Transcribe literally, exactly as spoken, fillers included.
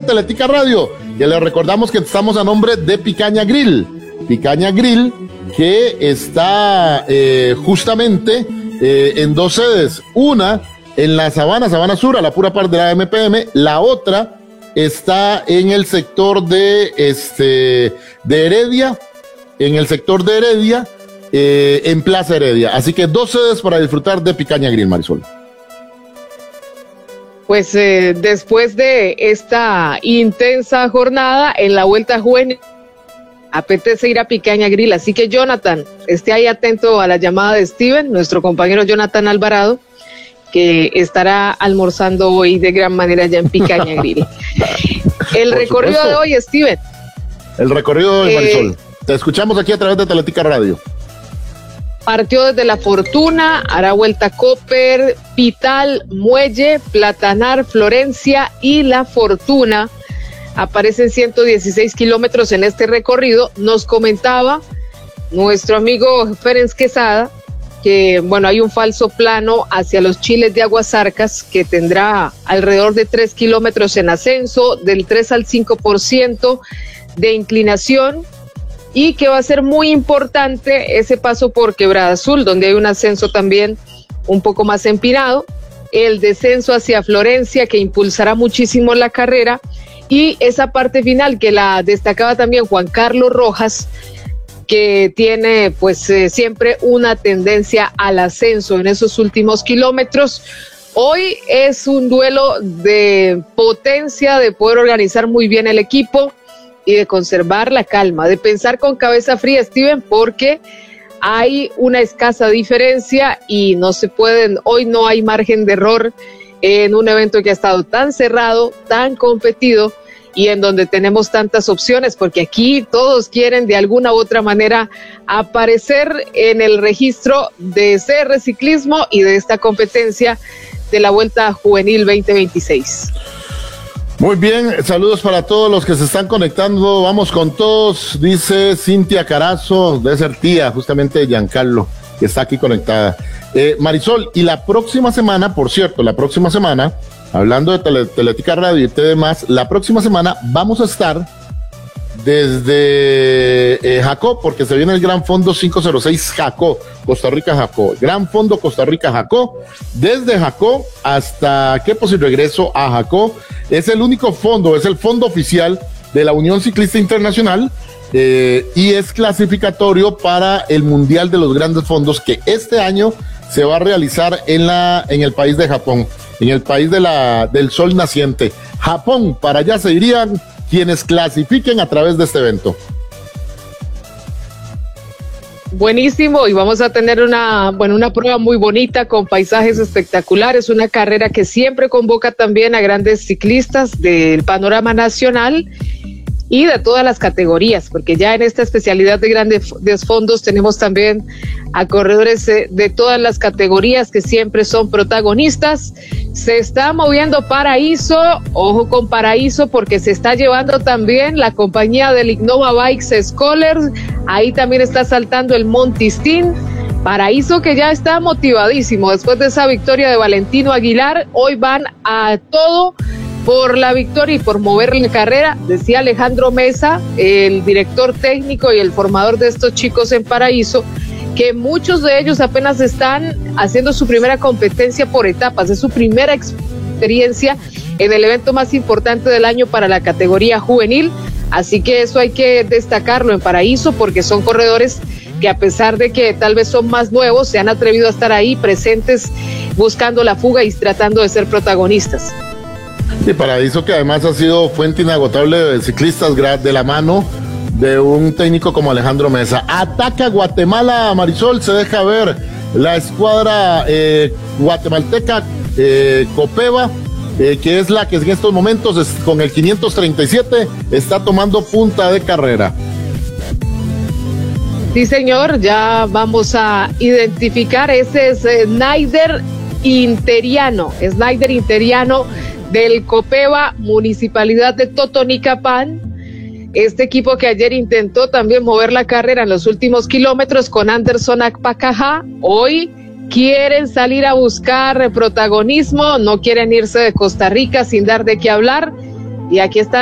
Teletica Radio, que les recordamos que estamos a nombre de Picaña Grill. Picaña Grill, que está eh, justamente eh, en dos sedes. Una en la Sabana, Sabana Sur, a la pura par de la M P M. La otra está en el sector de, este, de Heredia, en el sector de Heredia, eh, en Plaza Heredia. Así que dos sedes para disfrutar de Picaña Grill, Marisol. Pues eh, después de esta intensa jornada en la Vuelta Juvenil, apetece ir a Picaña Grill, así que Jonathan, esté ahí atento a la llamada de Steven, nuestro compañero Jonathan Alvarado, que estará almorzando hoy de gran manera ya en Picaña Grill. El Por recorrido supuesto. de hoy, Steven. El recorrido de hoy, Marisol. Eh, Te escuchamos aquí a través de Teletica Radio. Partió desde La Fortuna, hará vuelta Copper, Pital, Muelle, Platanar, Florencia y La Fortuna. Aparecen ciento dieciséis kilómetros en este recorrido. Nos comentaba nuestro amigo Ferenc Quesada que, bueno, hay un falso plano hacia los chiles de Aguasarcas que tendrá alrededor de tres kilómetros en ascenso, del tres al cinco por ciento de inclinación, y que va a ser muy importante ese paso por Quebrada Azul, donde hay un ascenso también un poco más empinado, el descenso hacia Florencia, que impulsará muchísimo la carrera, y esa parte final que la destacaba también Juan Carlos Rojas, que tiene pues eh, siempre una tendencia al ascenso en esos últimos kilómetros. Hoy es un duelo de potencia, de poder organizar muy bien el equipo y de conservar la calma, de pensar con cabeza fría, Steven, porque hay una escasa diferencia y no se pueden, hoy no hay margen de error en un evento que ha estado tan cerrado, tan competido y en donde tenemos tantas opciones, porque aquí todos quieren de alguna u otra manera aparecer en el registro de C R Ciclismo y de esta competencia de la Vuelta Juvenil veinte veintiséis. Muy bien, saludos para todos los que se están conectando, vamos con todos, dice Cintia Carazo, debe ser tía justamente de Giancarlo, que está aquí conectada. Eh, Marisol, y la próxima semana, por cierto, la próxima semana, hablando de tele, Teletica Radio y T V más, la próxima semana vamos a estar desde eh, Jacó, porque se viene el Gran Fondo cinco cero seis Jacó, Costa Rica Jacó, Gran Fondo Costa Rica Jacó, desde Jacó hasta Quepos y regreso a Jacó. Es el único fondo, es el fondo oficial de la Unión Ciclista Internacional, eh, y es clasificatorio para el Mundial de los Grandes Fondos, que este año se va a realizar en la en el país de Japón, en el país de la del sol naciente. Japón, para allá se irían quienes clasifiquen a través de este evento. Buenísimo, y vamos a tener una, bueno, una prueba muy bonita con paisajes espectaculares, una carrera que siempre convoca también a grandes ciclistas del panorama nacional y de todas las categorías, porque ya en esta especialidad de grandes fondos tenemos también a corredores de todas las categorías que siempre son protagonistas. Se está moviendo Paraíso, ojo con Paraíso, porque se está llevando también la compañía del Innova Bikes Scholars, ahí también está saltando el Montistín. Paraíso que ya está motivadísimo después de esa victoria de Valentino Aguilar, hoy van a todo por la victoria y por mover la carrera. Decía Alejandro Mesa, el director técnico y el formador de estos chicos en Paraíso, que muchos de ellos apenas están haciendo su primera competencia por etapas, es su primera experiencia en el evento más importante del año para la categoría juvenil, así que eso hay que destacarlo en Paraíso, porque son corredores que a pesar de que tal vez son más nuevos, se han atrevido a estar ahí presentes, buscando la fuga y tratando de ser protagonistas. Sí, Paraíso que además ha sido fuente inagotable de ciclistas de la mano de un técnico como Alejandro Mesa. Ataca Guatemala, Marisol, se deja ver la escuadra eh, guatemalteca eh, Copeva, eh, que es la que en estos momentos es, con el quinientos treinta y siete está tomando punta de carrera. Sí, señor, ya vamos a identificar, ese es eh, Snyder Interiano, Snyder Interiano del Copeva, Municipalidad de Totonicapán. Este equipo que ayer intentó también mover la carrera en los últimos kilómetros con Anderson Akpakajá, hoy quieren salir a buscar protagonismo, no quieren irse de Costa Rica sin dar de qué hablar, y aquí está